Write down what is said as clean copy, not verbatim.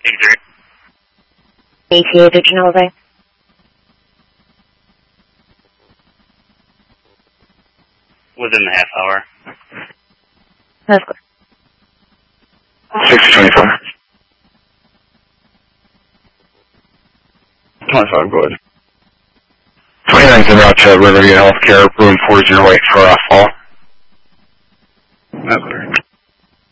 ATA Pigeon Jose. Within the half hour. That's good. 6025. 25, go ahead. 29's en route to Riverview Healthcare, room 408 for fall.